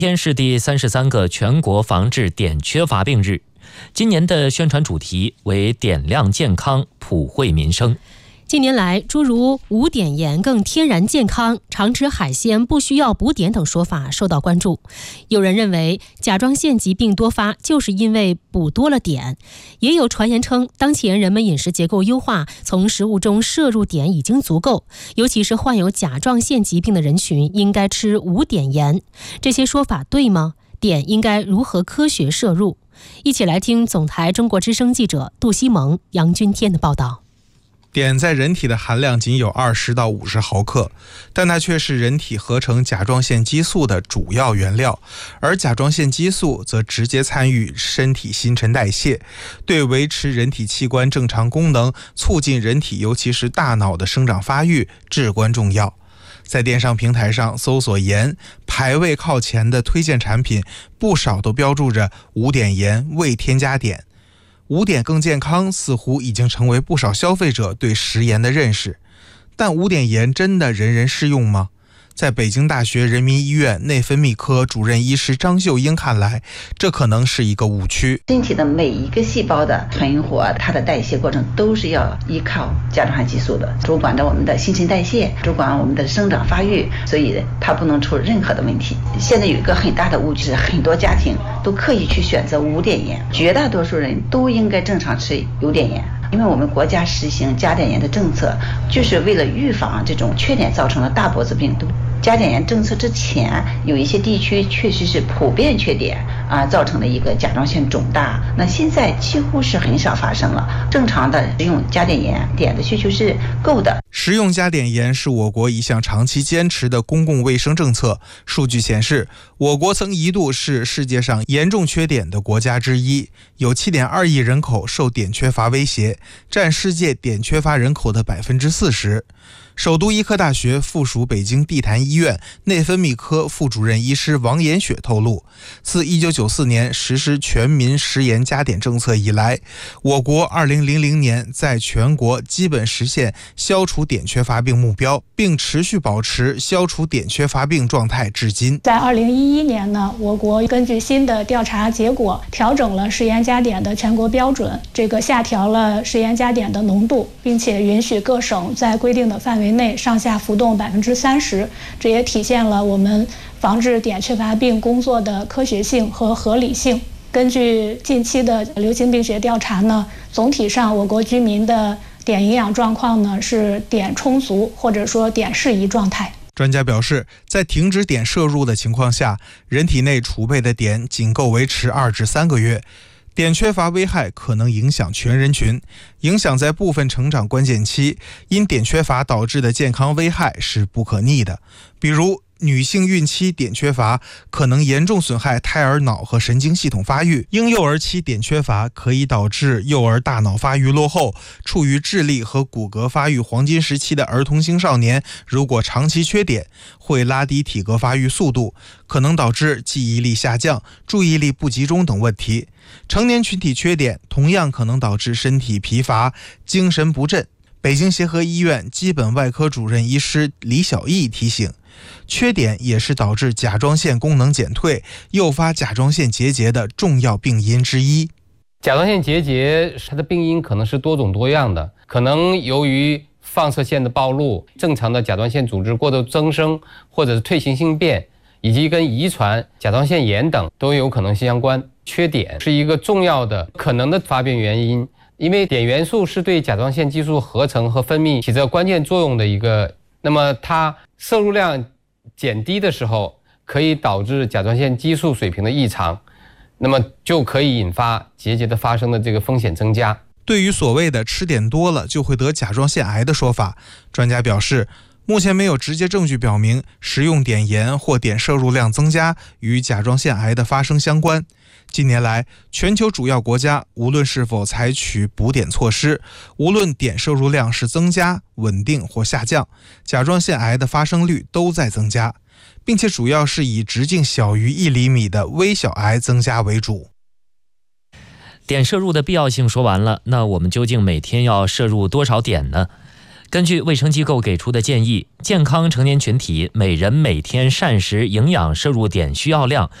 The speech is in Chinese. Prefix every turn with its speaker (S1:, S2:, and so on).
S1: 今天是第33个全国防治碘缺乏病日，今年的宣传主题为碘量健康，普惠民生。
S2: 近年来，诸如无碘盐更天然健康、常吃海鲜不需要补碘等说法受到关注。有人认为甲状腺疾病多发就是因为补多了碘，也有传言称当前人们饮食结构优化，从食物中摄入碘已经足够，尤其是患有甲状腺疾病的人群应该吃无碘盐。这些说法对吗？碘应该如何科学摄入？一起来听总台中国之声记者杜西蒙、杨君天的报道。
S3: 碘在人体的含量仅有20到50毫克，但它却是人体合成甲状腺激素的主要原料，而甲状腺激素则直接参与身体新陈代谢，对维持人体器官正常功能、促进人体尤其是大脑的生长发育至关重要。在电商平台上搜索盐，排位靠前的推荐产品不少都标注着无碘盐，未添加碘。无碘更健康似乎已经成为不少消费者对食盐的认识，但无碘盐真的人人适用吗？在北京大学人民医院内分泌科主任医师张秀英看来，这可能是一个误区。
S4: 身体的每一个细胞的存活，它的代谢过程都是要依靠甲状腺激素的，主管着我们的新陈代谢，主管我们的生长发育，所以它不能出任何的问题。现在有一个很大的误区，是很多家庭都刻意去选择无碘盐，绝大多数人都应该正常吃有碘盐。因为我们国家实行加碘盐的政策，就是为了预防这种缺碘造成的大脖子病。加碘盐政策之前，有一些地区确实是普遍缺碘造成的一个甲状腺肿大。那现在几乎是很少发生了。正常的食用加碘盐，碘的需求是够的。
S3: 食用加碘盐是我国一项长期坚持的公共卫生政策。数据显示，我国曾一度是世界上严重缺碘的国家之一，有7.2亿人口受碘缺乏威胁，占世界碘缺乏人口的40%。首都医科大学附属北京地坛医院内分泌科副主任医师王延雪透露，自1994年实施全民食盐加碘政策以来，我国2000年在全国基本实现消除碘缺乏病目标，并持续保持消除碘缺乏病状态至今。
S5: 在2011年呢，我国根据新的调查结果，调整了食盐加碘的全国标准，下调了食盐加碘的浓度，并且允许各省在规定的范围内上下浮动30%，这也体现了我们防治碘缺乏病工作的科学性和合理性。根据近期的流行病学调查呢，总体上我国居民的碘营养状况呢是碘充足或者说碘适宜状态。
S3: 专家表示，在停止碘摄入的情况下，人体内储备的碘仅够维持2至3个月。碘缺乏危害可能影响全人群，影响在部分成长关键期，因碘缺乏导致的健康危害是不可逆的。比如女性孕期碘缺乏可能严重损害胎儿脑和神经系统发育，婴幼儿期碘缺乏可以导致幼儿大脑发育落后，处于智力和骨骼发育黄金时期的儿童青少年，如果长期缺碘，会拉低体格发育速度，可能导致记忆力下降、注意力不集中等问题。成年群体缺碘同样可能导致身体疲乏、精神不振。北京协和医院基本外科主任医师李小艺提醒，缺碘也是导致甲状腺功能减退、诱发甲状腺结节的重要病因之一。
S6: 甲状腺结节它的病因可能是多种多样的，可能由于放射线的暴露、正常的甲状腺组织过度增生，或者是退行性变，以及跟遗传、甲状腺炎等都有可能相关。缺碘是一个重要的可能的发病原因，因为碘元素是对甲状腺激素合成和分泌起着关键作用的一个，那么它摄入量减低的时候，可以导致甲状腺激素水平的异常，那么就可以引发结节的发生的这个风险增加。
S3: 对于所谓的吃碘多了就会得甲状腺癌的说法，专家表示，目前没有直接证据表明食用碘盐或碘摄入量增加与甲状腺癌的发生相关。近年来，全球主要国家无论是否采取补碘措施，无论碘摄入量是增加、稳定或下降，甲状腺癌的发生率都在增加，并且主要是以直径小于1厘米的微小癌增加为主。
S1: 碘摄入的必要性说完了，那我们究竟每天要摄入多少碘呢？ 根据卫生机构给出的建议，健康成年群体每人每天膳食营养摄入碘需要量